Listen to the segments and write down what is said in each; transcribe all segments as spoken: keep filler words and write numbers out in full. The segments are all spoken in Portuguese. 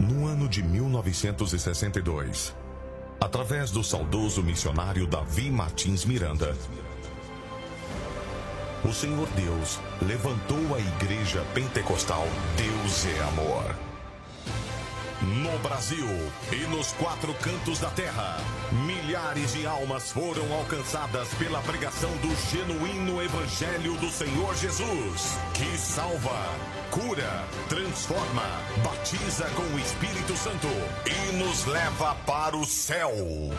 no ano de mil novecentos e sessenta e dois, através do saudoso missionário Davi Martins Miranda, o Senhor Deus levantou a Igreja Pentecostal Deus é Amor. No Brasil e nos quatro cantos da terra, milhares de almas foram alcançadas pela pregação do genuíno Evangelho do Senhor Jesus, que salva, cura, transforma, batiza com o Espírito Santo e nos leva para o céu.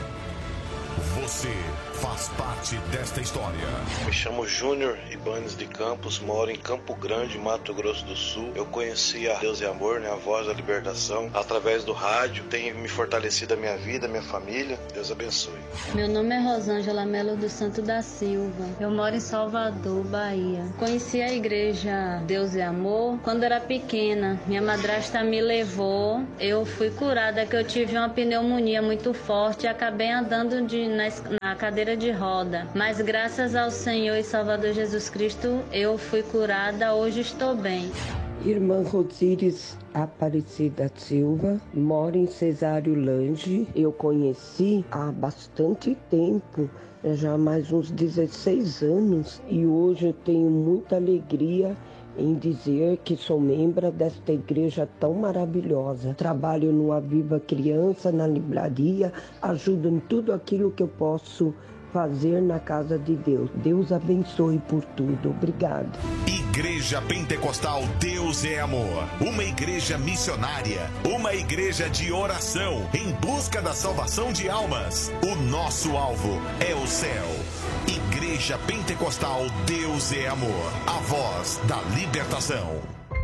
Você faz parte desta história. Me chamo Júnior Ibanes de Campos, moro em Campo Grande, Mato Grosso do Sul. Eu conheci a Deus é Amor, né, a voz da libertação, através do rádio. Tem me fortalecido a minha vida, a minha família. Deus abençoe. Meu nome é Rosângela Melo dos Santos da Silva. Eu moro em Salvador, Bahia. Conheci a igreja Deus é Amor quando era pequena. Minha madrasta me levou. Eu fui curada, que eu tive uma pneumonia muito forte e acabei andando de Na, na cadeira de roda, mas graças ao Senhor e Salvador Jesus Cristo eu fui curada, hoje estou bem. Irmã Rosíris Aparecida Silva, moro em Cesário Lange. Eu conheci há bastante tempo, já há mais uns dezesseis anos, e hoje eu tenho muita alegria em dizer que sou membro desta igreja tão maravilhosa. Trabalho no Aviva Criança, na livraria, ajudo em tudo aquilo que eu posso fazer na casa de Deus. Deus abençoe por tudo. Obrigado. Igreja Pentecostal Deus é Amor, uma igreja missionária, uma igreja de oração em busca da salvação de almas. O nosso alvo é o céu. Igreja Pentecostal Deus é Amor, a voz da libertação.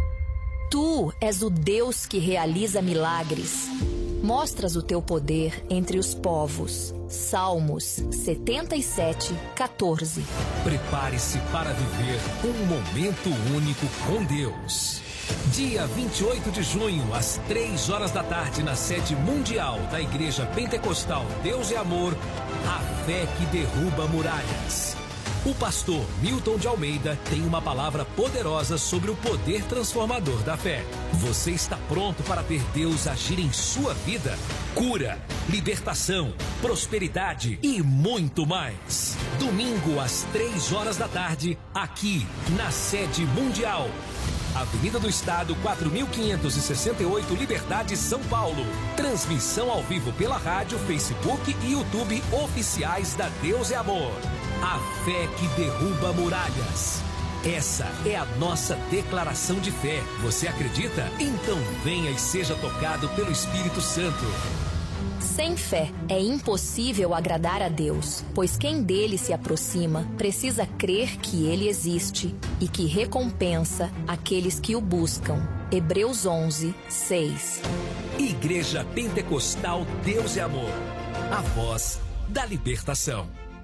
Tu és o Deus que realiza milagres. Mostras o teu poder entre os povos. Salmos setenta e sete, quatorze. Prepare-se para viver um momento único com Deus. Dia vinte e oito de junho, às três horas da tarde, na sede mundial da Igreja Pentecostal Deus é Amor, a fé que derruba muralhas. O pastor Milton de Almeida tem uma palavra poderosa sobre o poder transformador da fé. Você está pronto para ver Deus agir em sua vida? Cura, libertação, prosperidade e muito mais. Domingo às três horas da tarde, aqui na sede mundial. Avenida do Estado, quatro mil quinhentos e sessenta e oito, Liberdade, São Paulo. Transmissão ao vivo pela rádio, Facebook e YouTube oficiais da Deus é Amor. A fé que derruba muralhas. Essa é a nossa declaração de fé. Você acredita? Então venha e seja tocado pelo Espírito Santo. Sem fé é impossível agradar a Deus, pois quem dele se aproxima precisa crer que ele existe e que recompensa aqueles que o buscam. Hebreus onze, seis. Igreja Pentecostal Deus é Amor, a voz da libertação.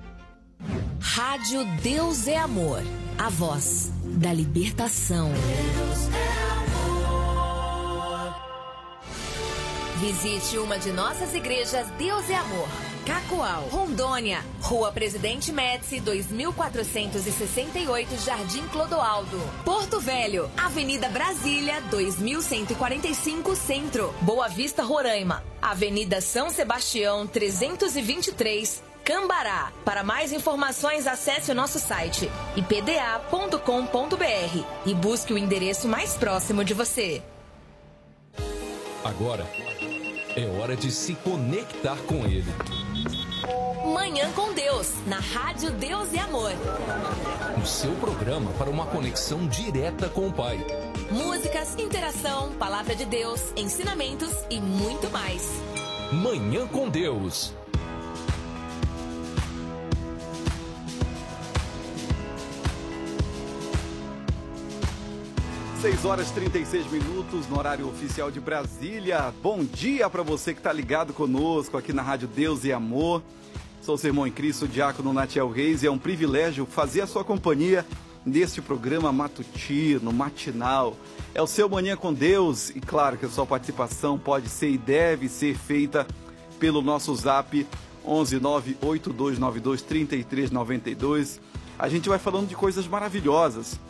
Rádio Deus é Amor, a voz da libertação. Deus é amor. Visite uma de nossas igrejas Deus é Amor. Cacoal, Rondônia, Rua Presidente Médici, dois mil quatrocentos e sessenta e oito, Jardim Clodoaldo. Porto Velho, Avenida Brasília, dois mil cento e quarenta e cinco, Centro. Boa Vista, Roraima, Avenida São Sebastião, trezentos e vinte e três, Cambará. Para mais informações, acesse o nosso site i p d a ponto com ponto b r e busque o endereço mais próximo de você. Agora é hora de se conectar com Ele. Manhã com Deus, na Rádio Deus e Amor. O seu programa para uma conexão direta com o Pai. Músicas, interação, palavra de Deus, ensinamentos e muito mais. Manhã com Deus. seis horas e trinta e seis minutos no horário oficial de Brasília. Bom dia para você que está ligado conosco aqui na Rádio Deus e Amor. Sou seu irmão em Cristo, diácono Natiel Reis, e é um privilégio fazer a sua companhia neste programa matutino, matinal. É o seu Manhã com Deus, e claro que a sua participação pode ser e deve ser feita pelo nosso zap onze nove oito dois nove dois três três nove dois. A gente vai falando de coisas maravilhosas.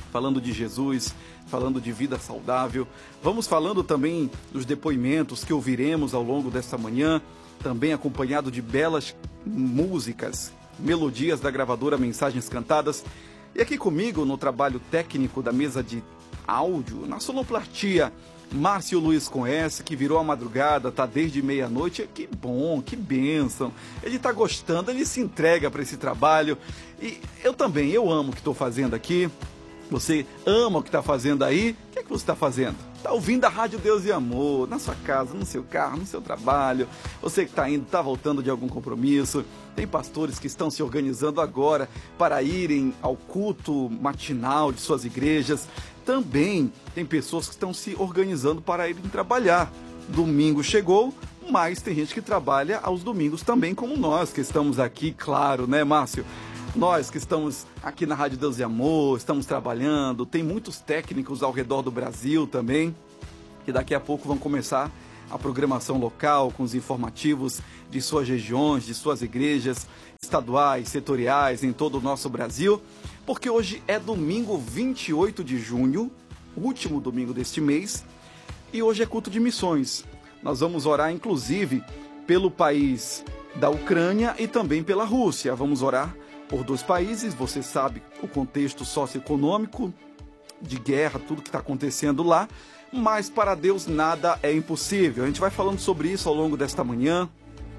falando de Jesus, falando de vida saudável. Vamos falando também dos depoimentos que ouviremos ao longo desta manhã, também acompanhado de belas músicas, melodias da gravadora Mensagens Cantadas. E aqui comigo, no trabalho técnico da mesa de áudio, na sonoplastia, Márcio Luiz com S, que virou a madrugada, tá desde meia-noite. Que bom, que bênção. Ele tá gostando, ele se entrega para esse trabalho. E eu também, eu amo o que estou fazendo aqui. Você ama o que está fazendo aí? O que é que você está fazendo? Está ouvindo a Rádio Deus e Amor, na sua casa, no seu carro, no seu trabalho. Você que está indo, está voltando de algum compromisso. Tem pastores que estão se organizando agora para irem ao culto matinal de suas igrejas. Também tem pessoas que estão se organizando para irem trabalhar. Domingo chegou, mas tem gente que trabalha aos domingos também, como nós que estamos aqui, claro, né, Márcio? Nós que estamos aqui na Rádio Deus e Amor, estamos trabalhando, tem muitos técnicos ao redor do Brasil também, que daqui a pouco vão começar a programação local com os informativos de suas regiões, de suas igrejas estaduais, setoriais, em todo o nosso Brasil, porque hoje é domingo vinte e oito de junho, último domingo deste mês, e hoje é culto de missões. Nós vamos orar, inclusive, pelo país da Ucrânia e também pela Rússia. Vamos orar por dois países, você sabe o contexto socioeconômico, de guerra, tudo que está acontecendo lá, mas para Deus nada é impossível. A gente vai falando sobre isso ao longo desta manhã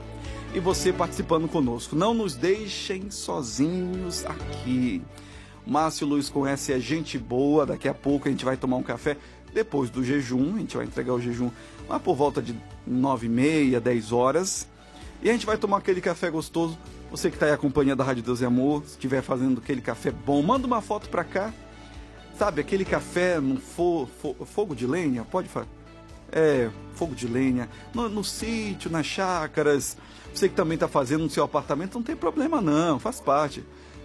e você participando conosco. Não nos deixem sozinhos aqui. Márcio Luiz com S é gente boa, daqui a pouco a gente vai tomar um café depois do jejum, a gente vai entregar o jejum lá por volta de nove e meia, dez horas, e a gente vai tomar aquele café gostoso. Você que está aí acompanhando a Rádio Deus e Amor, se estiver fazendo aquele café bom, manda uma foto para cá. Sabe, aquele café no fo, fo, fogo de lenha, pode falar? É, fogo de lenha, no, no sítio, nas chácaras. Você que também está fazendo no seu apartamento, não tem problema não, faz parte.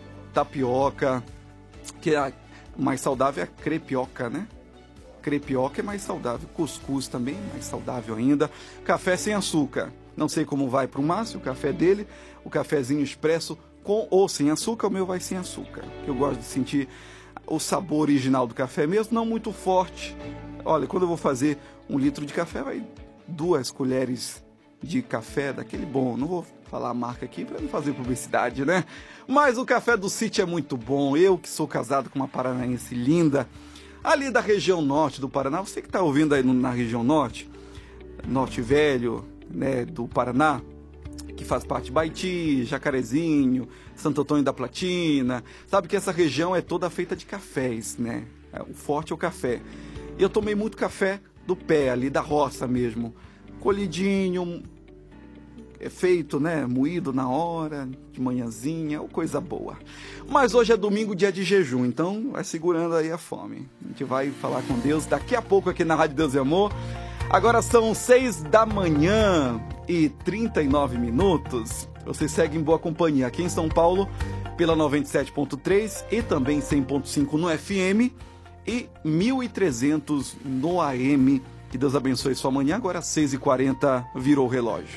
Tapioca, que é mais saudável é a crepioca, né? Crepioca é mais saudável, cuscuz também mais saudável ainda. Café sem açúcar. Não sei como vai para o Márcio, o café dele, o cafezinho expresso com ou sem açúcar, o meu vai sem açúcar. Eu gosto de sentir o sabor original do café mesmo, não muito forte. Olha, quando eu vou fazer um litro de café, vai duas colheres de café daquele bom. Não vou falar a marca aqui para não fazer publicidade, né? Mas o café do sítio é muito bom. Eu que sou casado com uma paranaense linda, ali da região norte do Paraná, você que está ouvindo aí na região norte, Norte Velho, né, do Paraná, que faz parte de Baiti, Jacarezinho, Santo Antônio da Platina, sabe que essa região é toda feita de cafés, né? O forte é o café. E eu tomei muito café do pé, ali da roça mesmo, colhidinho, é feito, né, moído na hora, de manhãzinha, coisa boa. Mas hoje é domingo, dia de jejum, então vai segurando aí a fome. A gente vai falar com Deus daqui a pouco aqui na Rádio Deus e Amor. Agora são seis da manhã e trinta e nove minutos. Você segue em boa companhia aqui em São Paulo pela noventa e sete ponto três e também cem ponto cinco no F M e mil e trezentos no A M. Que Deus abençoe sua manhã. Agora seis e quarenta virou o relógio.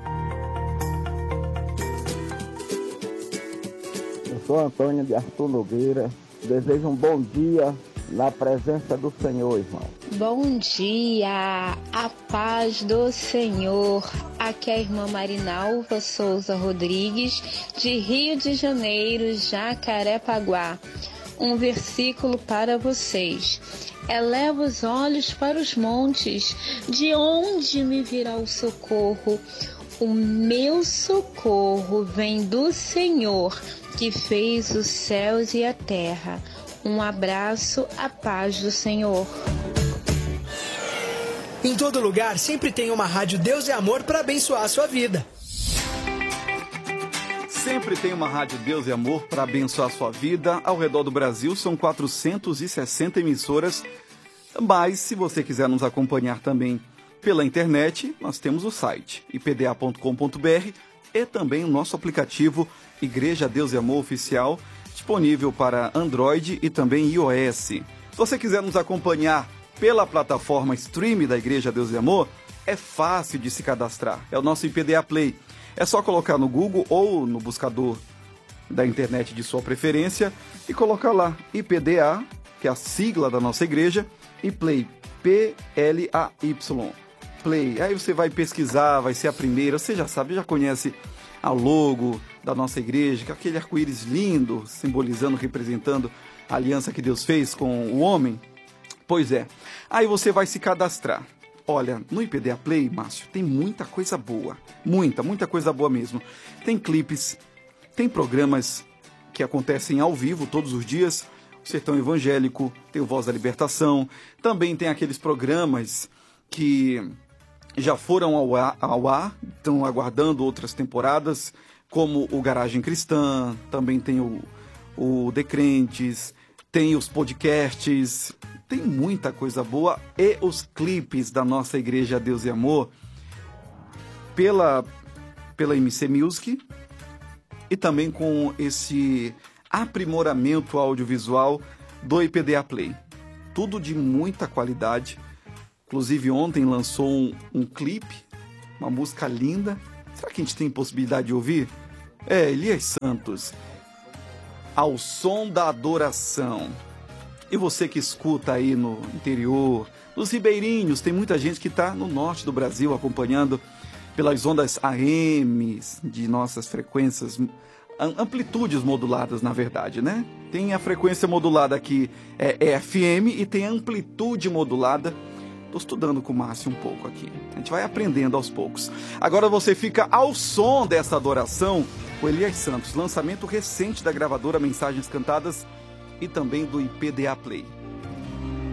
Eu sou Antônio de Arthur Nogueira. Desejo um bom dia na presença do Senhor, irmão. Bom dia, a paz do Senhor. Aqui é a irmã Marinalva Souza Rodrigues, de Rio de Janeiro, Jacarepaguá. Um versículo para vocês. Eleva os olhos para os montes, de onde me virá o socorro? O meu socorro vem do Senhor, que fez os céus e a terra. Um abraço, a paz do Senhor. Em todo lugar, sempre tem uma Rádio Deus e Amor para abençoar a sua vida. Sempre tem uma Rádio Deus e Amor para abençoar a sua vida. Ao redor do Brasil são quatrocentas e sessenta emissoras. Mas, se você quiser nos acompanhar também pela internet, nós temos o site i p d a ponto com ponto b r e também o nosso aplicativo Igreja Deus e Amor Oficial, disponível para Android e também iOS. Se você quiser nos acompanhar pela plataforma stream da Igreja Deus e Amor, é fácil de se cadastrar. É o nosso I P D A Play. É só colocar no Google ou no buscador da internet de sua preferência e colocar lá I P D A que é a sigla da nossa igreja, e Play, P L A Y. Play. Aí você vai pesquisar, vai ser a primeira, você já sabe, já conhece a logo da nossa igreja, que é aquele arco-íris lindo, simbolizando, representando a aliança que Deus fez com o homem. Pois é. Aí você vai se cadastrar. Olha, no I P D A Play, Márcio, tem muita coisa boa. Muita, muita coisa boa mesmo. Tem clipes, tem programas que acontecem ao vivo todos os dias. O Sertão Evangélico, tem o Voz da Libertação. Também tem aqueles programas que já foram ao ar, ao ar, estão aguardando outras temporadas, como o Garagem Cristã, também tem o, o Decrentes, tem os podcasts, tem muita coisa boa, e os clipes da nossa igreja Deus e Amor, pela, pela M C Music, e também com esse aprimoramento audiovisual do I P D A Play. Tudo de muita qualidade. Inclusive ontem lançou um, um clipe, uma música linda. Será que a gente tem possibilidade de ouvir? É, Elias Santos, Ao Som da Adoração. E você que escuta aí no interior, nos ribeirinhos, tem muita gente que está no norte do Brasil acompanhando pelas ondas A M de nossas frequências, amplitudes moduladas, na verdade, né? Tem a frequência modulada aqui, é, é F M, e tem a amplitude modulada. Estou estudando com o Márcio um pouco aqui. A gente vai aprendendo aos poucos. Agora você fica ao som dessa adoração com Elias Santos, lançamento recente da gravadora Mensagens Cantadas e também do I P D A Play.